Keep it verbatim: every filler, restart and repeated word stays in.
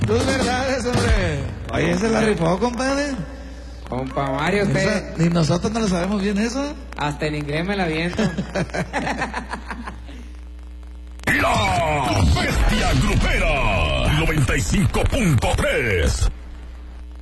Tus verdades, hombre. Oye, se la rifó, compadre. Compa Mario, usted. Esa, ni nosotros no lo sabemos bien eso. Hasta en inglés me la aviento. La Bestia Grupera noventa y cinco punto tres.